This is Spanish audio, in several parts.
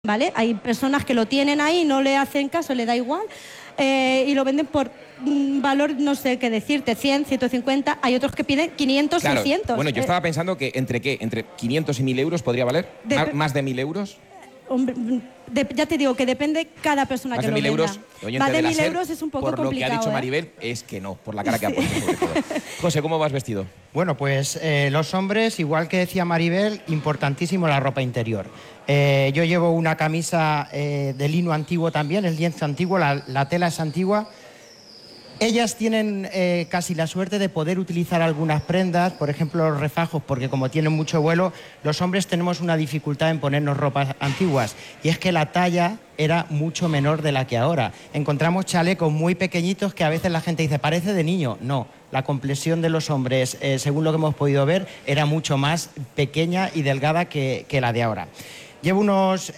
¿Vale? Hay personas que lo tienen ahí, no le hacen caso, le da igual, y lo venden por valor, no sé qué decirte, 100, 150, hay otros que piden 500, claro. 600. Bueno, yo estaba pensando que ¿entre 500 y 1.000 euros podría valer? ¿Más de 1.000 euros? Hombre, ya te digo que depende cada persona que lo venda. Más de 1.000 euros, más de 1.000 euros es un poco complicado. Por lo que ha dicho Maribel, es que no, por la cara que ha puesto sobre todo. José, ¿cómo vas vestido? Bueno, pues los hombres, igual que decía Maribel, importantísimo la ropa interior. Yo llevo una camisa de lino antiguo también, el lienzo antiguo, la tela es antigua. Ellas tienen casi la suerte de poder utilizar algunas prendas, por ejemplo los refajos, porque como tienen mucho vuelo, los hombres tenemos una dificultad en ponernos ropas antiguas. Y es que la talla era mucho menor de la que ahora. Encontramos chalecos muy pequeñitos que a veces la gente dice, parece de niño. No, la complexión de los hombres, según lo que hemos podido ver, era mucho más pequeña y delgada que la de ahora. Llevo unos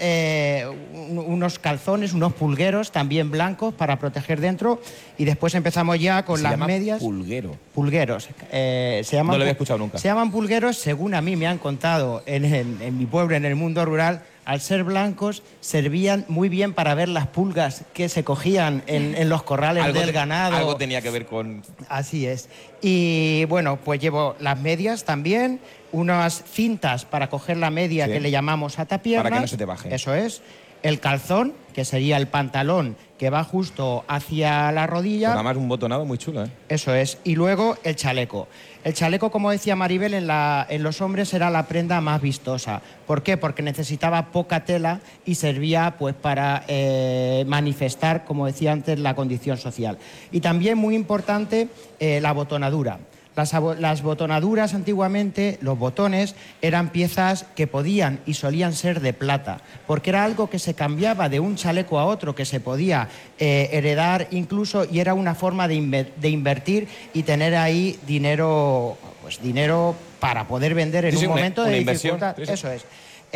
calzones, unos pulgueros también blancos para proteger dentro y después empezamos ya con las medias. Pulguero. Pulgueros. No lo había escuchado nunca. Se llaman pulgueros, según a mí me han contado en mi pueblo, en el mundo rural. Al ser blancos, servían muy bien para ver las pulgas que se cogían en los corrales del ganado. Algo tenía que ver con... Así es. Y bueno, pues llevo las medias también, unas cintas para coger la media, sí, que le llamamos atapiernas. Para que no se te baje. Eso es. El calzón, que sería el pantalón que va justo hacia la rodilla. Pues además un botonado muy chulo, ¿eh? Eso es. Y luego el chaleco. El chaleco, como decía Maribel, en los hombres era la prenda más vistosa. ¿Por qué? Porque necesitaba poca tela y servía pues para manifestar, como decía antes, la condición social. Y también muy importante la botonadura. Las botonaduras antiguamente, los botones, eran piezas que podían y solían ser de plata, porque era algo que se cambiaba de un chaleco a otro, que se podía heredar incluso, y era una forma de invertir y tener ahí dinero, pues dinero para poder vender en un momento de dificultad. Eso es.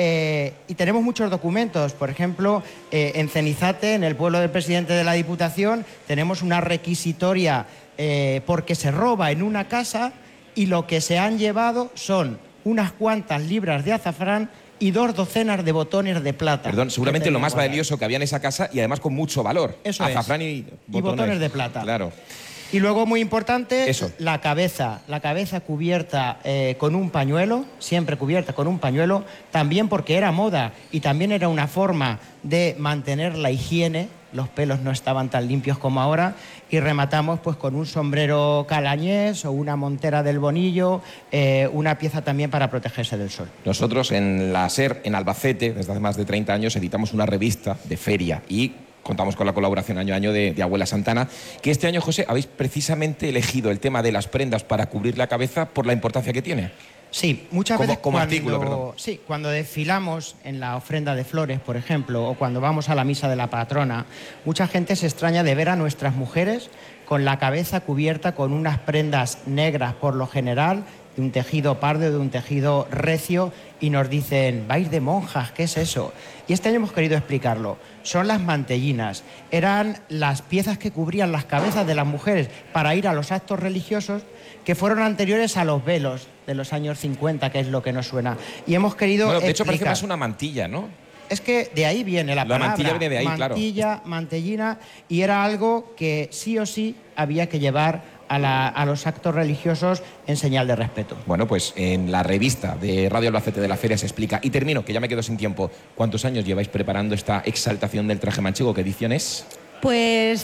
Y tenemos muchos documentos, por ejemplo, en Cenizate, en el pueblo del presidente de la Diputación, tenemos una requisitoria porque se roba en una casa y lo que se han llevado son unas cuantas libras de azafrán y 2 docenas de botones de plata. Perdón, seguramente lo más valioso que había en esa casa y además con mucho valor. Eso azafrán es. Y botones de plata. Claro. Y luego, muy importante, eso, la cabeza cubierta con un pañuelo, siempre cubierta con un pañuelo, también porque era moda y también era una forma de mantener la higiene, los pelos no estaban tan limpios como ahora, y rematamos pues con un sombrero calañés o una montera del Bonillo, una pieza también para protegerse del sol. Nosotros en la SER, en Albacete, desde hace más de 30 años, editamos una revista de feria y contamos con la colaboración año a año de Abuela Santana, que este año, José, habéis precisamente elegido el tema de las prendas para cubrir la cabeza por la importancia que tiene. Sí, muchas veces como artículo, perdón. Sí, cuando desfilamos en la ofrenda de flores, por ejemplo, o cuando vamos a la misa de la patrona, mucha gente se extraña de ver a nuestras mujeres con la cabeza cubierta con unas prendas negras por lo general, de un tejido pardo, de un tejido recio, y nos dicen, vais de monjas, ¿qué es eso? Y este año hemos querido explicarlo. Son las mantellinas. Eran las piezas que cubrían las cabezas de las mujeres para ir a los actos religiosos que fueron anteriores a los velos de los años 50, que es lo que nos suena. Y hemos querido de hecho, parece más una mantilla, ¿no? Es que de ahí viene la palabra. Mantilla viene de ahí, mantilla, claro. Mantellina, y era algo que sí o sí había que llevar a los actos religiosos en señal de respeto. Bueno, pues en la revista de Radio Albacete de la Feria se explica. Y termino, que ya me quedo sin tiempo. ¿Cuántos años lleváis preparando esta exaltación del traje manchego? ¿Qué edición es? Pues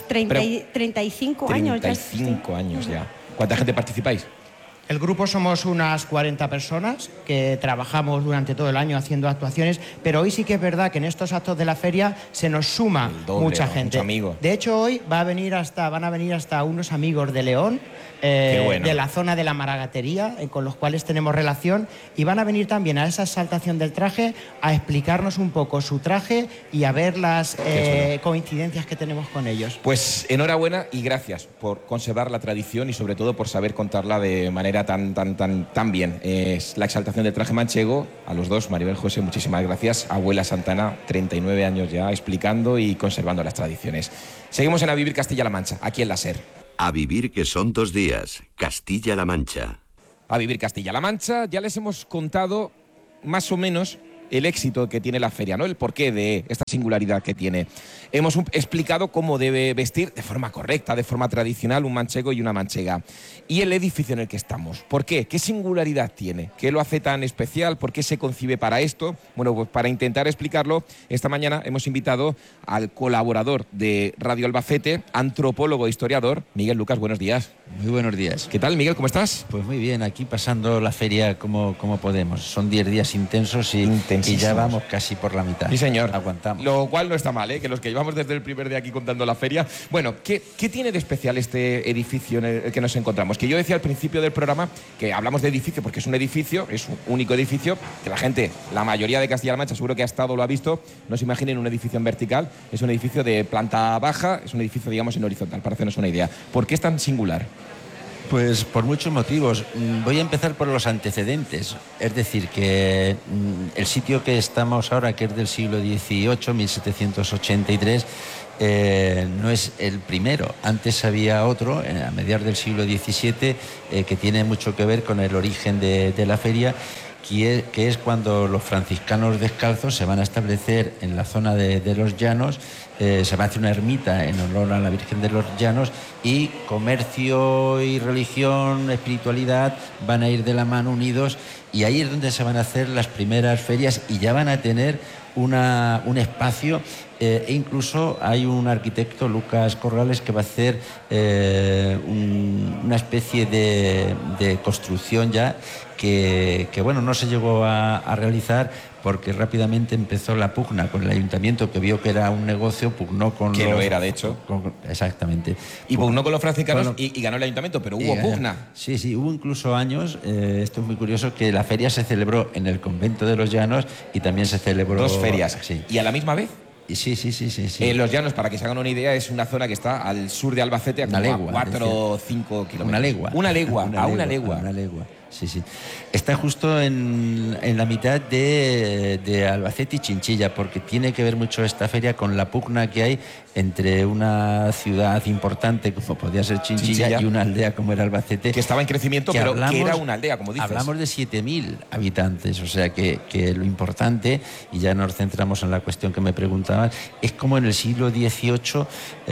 35 años. 35 años ya. ¿Cuánta gente participáis? El grupo somos unas 40 personas que trabajamos durante todo el año haciendo actuaciones, pero hoy sí que es verdad que en estos actos de la feria se nos suma mucha gente. Mucho amigo. De hecho, hoy van a venir hasta unos amigos de León, bueno, de la zona de la Maragatería, con los cuales tenemos relación, y van a venir también a esa exaltación del traje a explicarnos un poco su traje y a ver las coincidencias que tenemos con ellos. Pues enhorabuena y gracias por conservar la tradición y sobre todo por saber contarla de manera tan bien. Es la exaltación del traje manchego. A los dos, Maribel, José, muchísimas gracias. Abuela Santana, 39 años ya explicando y conservando las tradiciones. Seguimos en A Vivir Castilla-La Mancha, aquí en la SER. A vivir que son 2 días, Castilla-La Mancha. A Vivir Castilla-La Mancha, ya les hemos contado más o menos el éxito que tiene la feria, ¿no? El porqué de esta singularidad que tiene. Hemos explicado cómo debe vestir de forma correcta, de forma tradicional, un manchego y una manchega. Y el edificio en el que estamos. ¿Por qué? ¿Qué singularidad tiene? ¿Qué lo hace tan especial? ¿Por qué se concibe para esto? Bueno, pues para intentar explicarlo, esta mañana hemos invitado al colaborador de Radio Albacete, antropólogo e historiador, Miguel Lucas. Buenos días. Muy buenos días. ¿Qué tal, Miguel? ¿Cómo estás? Pues muy bien, aquí pasando la feria como podemos. Son 10 días intensos y ya vamos casi por la mitad. Sí, señor. Aguantamos. Lo cual no está mal, ¿eh? Que los que llevamos desde el primer día aquí contando la feria. Bueno, ¿qué tiene de especial este edificio en el que nos encontramos? Que yo decía al principio del programa que hablamos de edificio porque es un edificio, es un único edificio, que la gente, la mayoría de Castilla-La Mancha seguro que ha estado, lo ha visto. No se imaginen un edificio en vertical, es un edificio de planta baja, es un edificio, digamos, en horizontal, para hacernos una idea. ¿Por qué es tan singular? Pues por muchos motivos. Voy a empezar por los antecedentes. Es decir, que el sitio que estamos ahora, que es del siglo XVIII, 1783, no es el primero. Antes había otro, a mediados del siglo XVII, que tiene mucho que ver con el origen de la feria, que es cuando los franciscanos descalzos se van a establecer en la zona de los Llanos. Se va a hacer una ermita en honor a la Virgen de los Llanos, y comercio y religión, espiritualidad van a ir de la mano unidos, y ahí es donde se van a hacer las primeras ferias y ya van a tener un espacio, e incluso hay un arquitecto, Lucas Corrales, que va a hacer una especie de construcción ya que bueno, no se llegó a realizar porque rápidamente empezó la pugna con el ayuntamiento, que vio que era un negocio, pugnó con que lo era, de hecho. Exactamente. Y pugnó con los franciscanos y ganó el ayuntamiento, pero hubo pugna. Sí, hubo incluso años, esto es muy curioso, que la feria se celebró en el convento de los Llanos y también se celebró... Dos ferias. Sí. ¿Y a la misma vez? Sí. Los Llanos, para que se hagan una idea, es una zona que está al sur de Albacete, a como 4 o 5 kilómetros. Una legua. Una legua. Sí. Está justo en la mitad de Albacete y Chinchilla, porque tiene que ver mucho esta feria con la pugna que hay entre una ciudad importante como podía ser Chinchilla y una aldea como era Albacete. Que estaba en crecimiento, pero que era una aldea, como dices. Hablamos de 7.000 habitantes, o sea que lo importante, y ya nos centramos en la cuestión que me preguntabas, es como en el siglo XVIII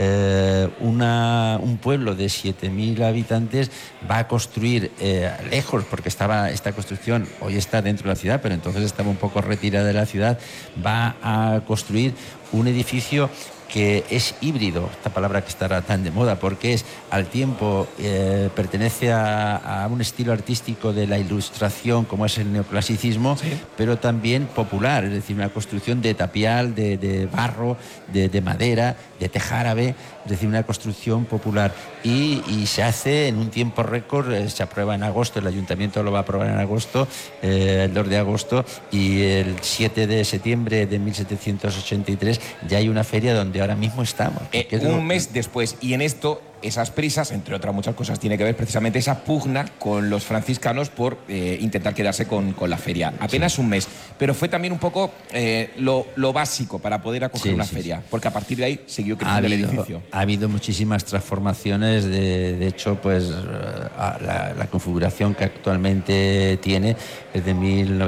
un pueblo de 7.000 habitantes va a construir lejos, porque esta construcción hoy está dentro de la ciudad, pero entonces estaba un poco retirada de la ciudad, va a construir un edificio que es híbrido, esta palabra que estará tan de moda, porque es al tiempo, pertenece a un estilo artístico de la ilustración, como es el neoclasicismo, ¿sí?, pero también popular, es decir, una construcción de tapial, de barro, de madera, de tejárabe, es decir, una construcción popular. Y se hace en un tiempo récord, se aprueba en agosto, el ayuntamiento lo va a aprobar en agosto, el 2 de agosto, y el 7 de septiembre de 1783 ya hay una feria donde ahora mismo estamos. Un mes después, y en esto, esas prisas, entre otras muchas cosas, tiene que ver precisamente esa pugna con los franciscanos por intentar quedarse con la feria. Apenas un mes, pero fue también un poco lo básico para poder acoger una feria, porque a partir de ahí siguió creciendo el edificio. Ha habido muchísimas transformaciones, de hecho, pues la configuración que actualmente tiene es de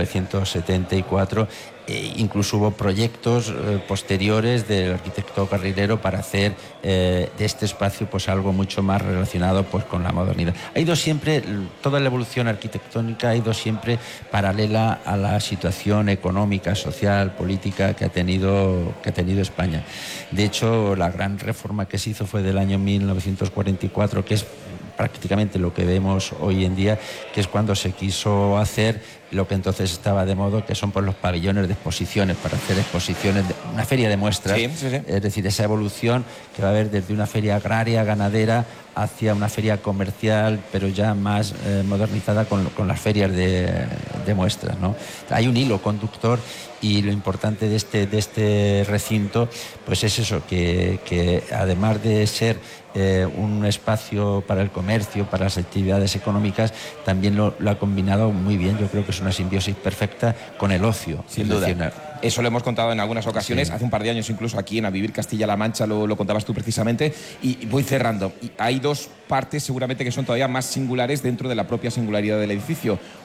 1974. Incluso hubo proyectos posteriores del arquitecto Carrilero para hacer de este espacio pues algo mucho más relacionado pues con la modernidad. Ha ido siempre, toda la evolución arquitectónica ha ido siempre paralela a la situación económica, social, política que ha tenido España. De hecho, la gran reforma que se hizo fue del año 1944, que es prácticamente lo que vemos hoy en día, que es cuando se quiso hacer lo que entonces estaba de moda, que son pues los pabellones de exposiciones, para hacer exposiciones, una feria de muestras. Sí. Es decir, esa evolución que va a haber desde una feria agraria, ganadera, hacia una feria comercial, pero ya más modernizada con las ferias de muestras, ¿no? Hay un hilo conductor, y lo importante de este recinto pues es eso, que además de ser un espacio para el comercio, para las actividades económicas, también lo ha combinado muy bien. Yo creo que es una simbiosis perfecta con el ocio. Sin duda. Eso lo hemos contado en algunas ocasiones, sí. Hace un par de años incluso aquí en A Vivir Castilla-La Mancha lo contabas tú precisamente, y voy cerrando. Y hay dos partes seguramente que son todavía más singulares dentro de la propia singularidad del edificio.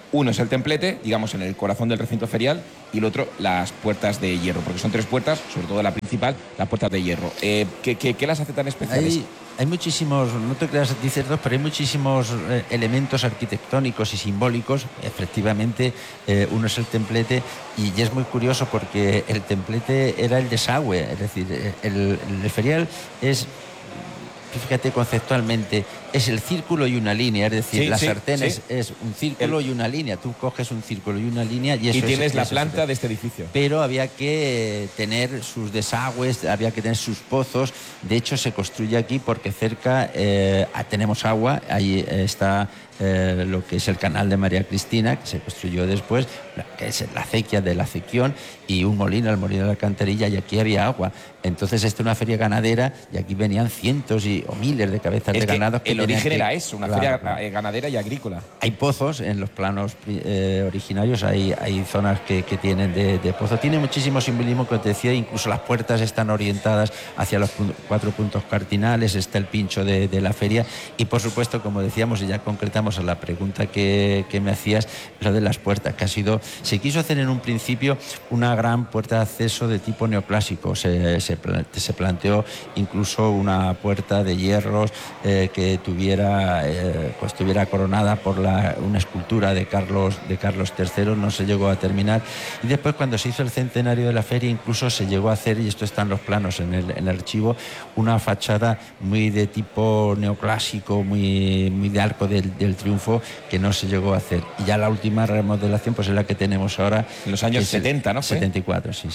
Uno es el templete, digamos, en el corazón del recinto ferial, y el otro, las puertas de hierro, porque son 3 puertas, sobre todo la principal, las puertas de hierro. ¿Qué las hace tan especiales? Hay muchísimos, no te creas, dices dos, pero hay muchísimos elementos arquitectónicos y simbólicos. Efectivamente, uno es el templete, y es muy curioso porque el templete era el desagüe, es decir, el ferial es... Fíjate, conceptualmente es el círculo y una línea, es decir, la sartén es un círculo y una línea. Tú coges un círculo y una línea y eso y tienes la planta de este edificio. Pero había que tener sus desagües, había que tener sus pozos. De hecho, se construye aquí porque cerca tenemos agua. Ahí está lo que es el canal de María Cristina, que se construyó después, que es la acequia de la Acequión, y un molino, el molino de la Canterilla, y aquí había agua. Entonces, esta es una feria ganadera, y aquí venían cientos o miles de cabezas de ganado. El origen era eso, una feria ganadera y agrícola. Hay pozos en los planos originarios, hay zonas que tienen de pozo. Tiene muchísimo simbolismo, que te decía, incluso las puertas están orientadas hacia los 4 puntos cardinales, está el pincho de la feria, y por supuesto, como decíamos, y ya concretamos a la pregunta que me hacías, lo de las puertas, que se quiso hacer en un principio una gran puerta de acceso de tipo neoclásico. Se planteó incluso una puerta de hierros que estuviera coronada por una escultura de Carlos III. No se llegó a terminar, y después, cuando se hizo el centenario de la feria, incluso se llegó a hacer, y esto está en los planos en el archivo, una fachada muy de tipo neoclásico, muy de Arco del Triunfo, que no se llegó a hacer. Y ya la última remodelación pues es la que tenemos ahora, en los años 70, ¿no? 74, sí,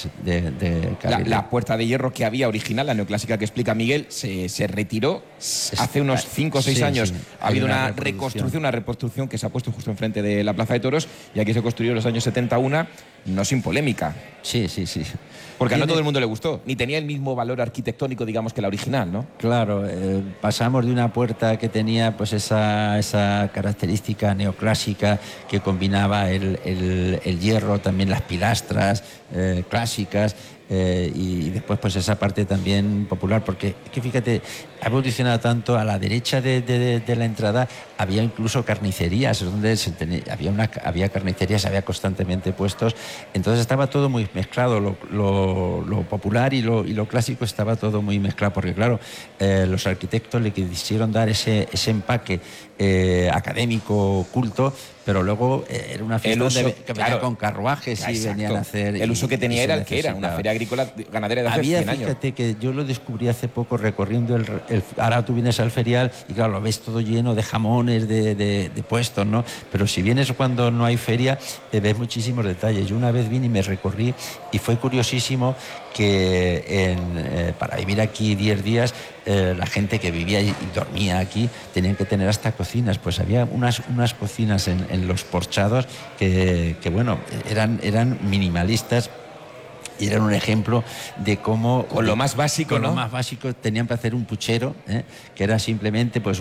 la puerta de hierro que había original, la neoclásica que explica Miguel, se retiró hace unos 5 o 6 años. Ha habido una reconstrucción que se ha puesto justo enfrente de la Plaza de Toros, y aquí se construyó en los años 70 no sin polémica. Sí. Porque a no todo el mundo le gustó, ni tenía el mismo valor arquitectónico, digamos, que la original, ¿no? Claro, pasamos de una puerta que tenía pues esa característica neoclásica, que combinaba el hierro, también las pilastras clásicas, y después pues esa parte también popular, porque que fíjate, ha evolucionado tanto. A la derecha de la entrada había incluso carnicerías, donde había carnicerías, había constantemente puestos. Entonces estaba todo muy mezclado, lo popular y lo clásico estaba todo muy mezclado, porque claro, los arquitectos le quisieron dar ese empaque académico, culto, pero luego era una fiesta que venía con carruajes y venían a hacer... El uso que tenía era el que era, una feria agrícola ganadera de hace 100 años. Fíjate que yo lo descubrí hace poco recorriendo ahora tú vienes al ferial y claro, lo ves todo lleno de jamones, de puestos, ¿no? Pero si vienes cuando no hay feria, ves muchísimos detalles. Yo una vez vine y me recorrí, y fue curiosísimo que para vivir aquí 10 días, la gente que vivía y dormía aquí tenían que tener hasta cocinas. Pues había unas cocinas en los porchados que bueno, eran minimalistas, y eran un ejemplo de cómo... Con lo más básico, ¿no? Lo más básico, tenían que hacer un puchero, que era simplemente pues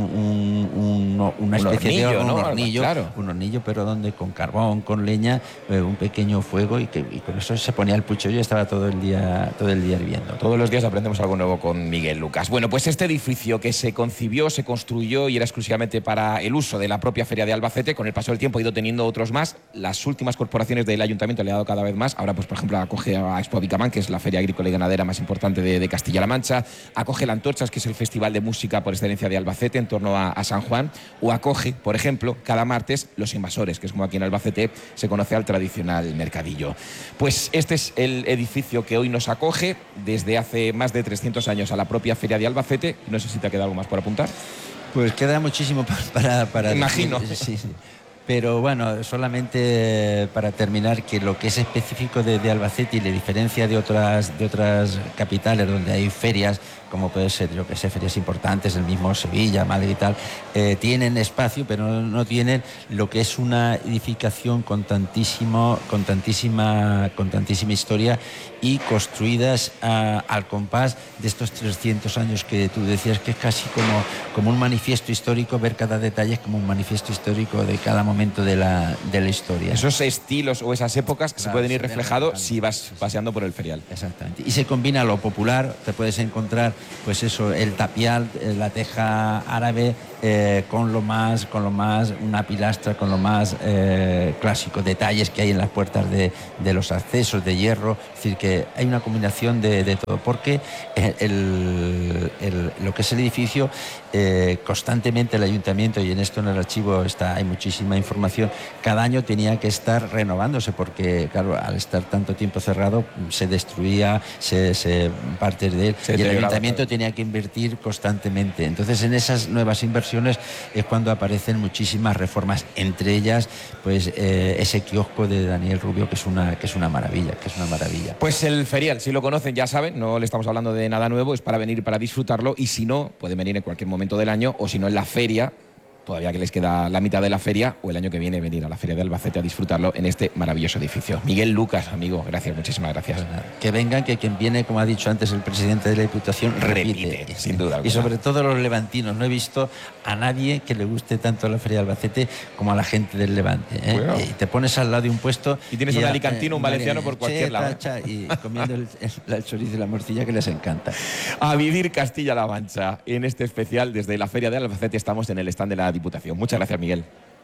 una especie de horno, un hornillo, pero donde con carbón, con leña, un pequeño fuego, y con eso se ponía el puchero y estaba todo el día hirviendo. Todos los días aprendemos algo nuevo con Miguel Lucas. Bueno, pues este edificio que se concibió, se construyó y era exclusivamente para el uso de la propia Feria de Albacete, con el paso del tiempo ha ido teniendo otros más. Las últimas corporaciones del ayuntamiento le ha dado cada vez más. Ahora, pues por ejemplo, acoge a Expo Vicamán, que es la feria agrícola y ganadera más importante de Castilla-La Mancha, acoge la Antorchas, que es el festival de música por excelencia de Albacete en torno a San Juan, o acoge, por ejemplo, cada martes Los Invasores, que es como aquí en Albacete se conoce al tradicional mercadillo. Pues este es el edificio que hoy nos acoge desde hace más de 300 años a la propia feria de Albacete. No sé si te ha quedado algo más por apuntar. Pues queda muchísimo para imagino. Sí. Pero bueno, solamente para terminar, que lo que es específico de Albacete y le diferencia de otras capitales donde hay ferias, como puede ser, yo que sé, ferias importantes, el mismo Sevilla, Madrid y tal, tienen espacio, pero no tienen lo que es una edificación con tantísima historia, y construidas al compás de estos 300 años que tú decías, que es casi como un manifiesto histórico. Ver cada detalle es como un manifiesto histórico de cada momento momento de la historia. Esos estilos o esas épocas que se pueden ir reflejados si vas paseando por el ferial. Exactamente. Y se combina lo popular, te puedes encontrar, pues eso, el tapial, la teja árabe, con lo más, una pilastra, con lo más clásico, detalles que hay en las puertas de los accesos de hierro. Es decir, que hay una combinación de todo, porque lo que es el edificio, constantemente el ayuntamiento, y en esto en el archivo hay muchísima información, cada año tenía que estar renovándose, porque claro, al estar tanto tiempo cerrado se destruía, partes de él, y el ayuntamiento tenía que invertir constantemente. Entonces, en esas nuevas inversiones es cuando aparecen muchísimas reformas, entre ellas pues ese kiosco de Daniel Rubio, que es una maravilla, Pues el ferial, si lo conocen ya saben, no le estamos hablando de nada nuevo, es para venir, para disfrutarlo, y si no, pueden venir en cualquier momento del año, o si no en la feria, todavía que les queda la mitad de la feria, o el año que viene venir a la Feria de Albacete a disfrutarlo en este maravilloso edificio. Miguel Lucas, amigo, gracias, muchísimas gracias. Que vengan, que quien viene, como ha dicho antes el presidente de la Diputación, repite, sin duda alguna. Y sobre todo los levantinos. No he visto a nadie que le guste tanto la Feria de Albacete como a la gente del Levante. Bueno. Y te pones al lado de un puesto y tienes un alicantino, un valenciano por cualquier lado. Y comiendo el chorizo y la morcilla, que les encanta. A vivir Castilla-La Mancha. En este especial, desde la Feria de Albacete, estamos en el stand de la Diputación. Muchas gracias, Miguel.